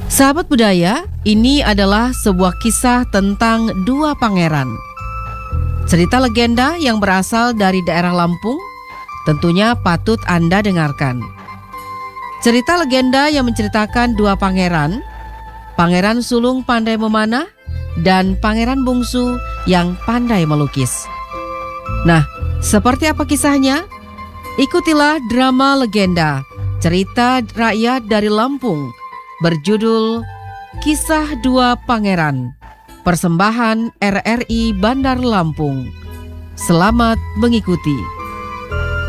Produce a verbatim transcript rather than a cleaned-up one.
Sahabat budaya, ini adalah sebuah kisah tentang dua pangeran. Cerita legenda yang berasal dari daerah Lampung, tentunya patut Anda dengarkan. Cerita legenda yang menceritakan dua pangeran, Pangeran Sulung pandai memanah dan Pangeran Bungsu yang pandai melukis. Nah, seperti apa kisahnya? Ikutilah drama legenda, cerita rakyat dari Lampung, berjudul Kisah Dua Pangeran, persembahan R R I Bandar Lampung. Selamat mengikuti.